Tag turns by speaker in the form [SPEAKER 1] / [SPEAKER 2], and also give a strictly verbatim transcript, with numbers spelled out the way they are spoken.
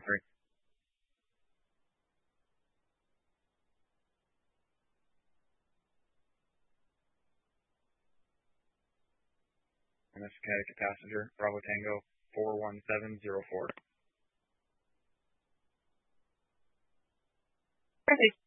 [SPEAKER 1] Three. And this is Connecticut passenger, Bravo Tango, four one seven zero four.
[SPEAKER 2] Perfect.